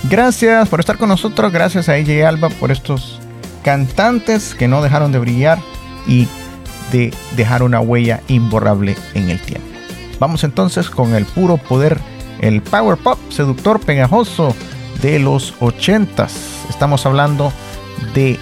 Gracias por estar con nosotros, gracias a AJ Alba por estos cantantes que no dejaron de brillar y de dejar una huella imborrable en el tiempo. Vamos entonces con el puro poder, el power pop seductor pegajoso de los 80s. Estamos hablando de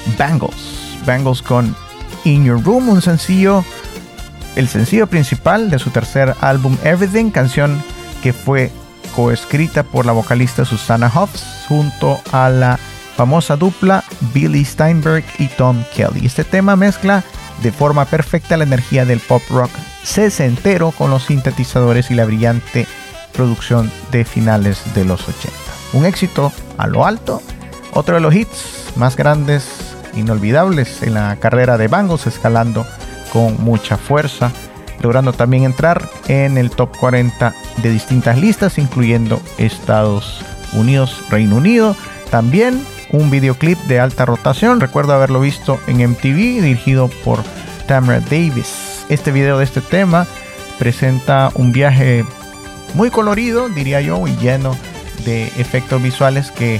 Bangles con In Your Room, un sencillo, el sencillo principal de su tercer álbum Everything, canción que fue coescrita por la vocalista Susanna Hoffs junto a la famosa dupla Billy Steinberg y Tom Kelly. Este tema mezcla de forma perfecta la energía del pop rock sesentero con los sintetizadores y la brillante producción de finales de los 80. Un éxito a lo alto, otro de los hits más grandes, inolvidables en la carrera de Bangles, escalando con mucha fuerza, logrando también entrar en el top 40 de distintas listas, incluyendo Estados Unidos, Reino Unido. También un videoclip de alta rotación, recuerdo haberlo visto en MTV, dirigido por Tamara Davis. Este video de este tema presenta un viaje muy colorido, diría yo, y lleno de efectos visuales que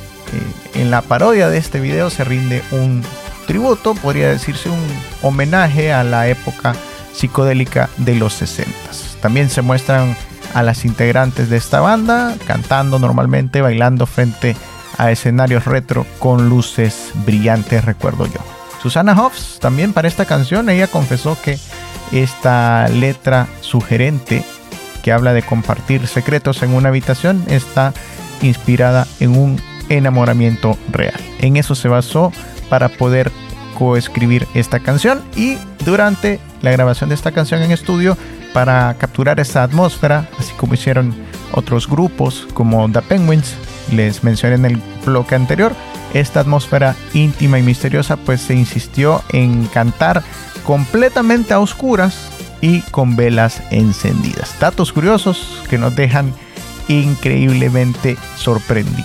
en la parodia de este video se rinde un tributo, podría decirse un homenaje a la época psicodélica de los 60s. También se muestran a las integrantes de esta banda cantando normalmente, bailando frente a escenarios retro con luces brillantes, recuerdo yo. Susanna Hoffs también para esta canción, ella confesó que esta letra sugerente que habla de compartir secretos en una habitación está inspirada en un enamoramiento real. En eso se basó para poder coescribir esta canción, y durante la grabación de esta canción en estudio, para capturar esa atmósfera, así como hicieron otros grupos como The Penguins, les mencioné en el bloque anterior, esta atmósfera íntima y misteriosa, pues se insistió en cantar completamente a oscuras y con velas encendidas. Datos curiosos que nos dejan increíblemente sorprendidos.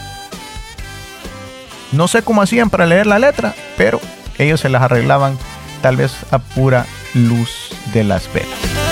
No sé cómo hacían para leer la letra, pero ellos se las arreglaban tal vez a pura luz de las velas.